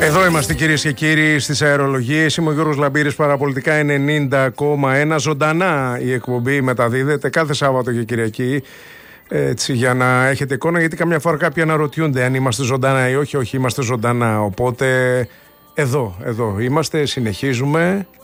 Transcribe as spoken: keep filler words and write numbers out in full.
Εδώ είμαστε κυρίες και κύριοι στις αερολογίες. Είμαι ο Γιώργος Λαμπύρης, Παραπολιτικά ενενήντα κόμμα ένα. Ζωντανά η εκπομπή μεταδίδεται κάθε Σάββατο και Κυριακή. Έτσι, για να έχετε εικόνα, γιατί καμιά φορά κάποιοι αναρωτιούνται αν είμαστε ζωντανά ή όχι. Όχι, είμαστε ζωντανά. Οπότε εδώ, εδώ είμαστε, συνεχίζουμε.